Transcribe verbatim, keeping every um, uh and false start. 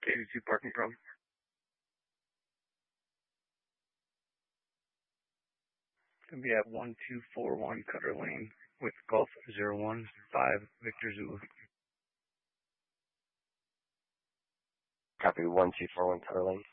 K two parking problem. Gonna be at one two four one Cutter Lane with Golf zero one five Victor Zulu. Copy one two four one Cutter Lane.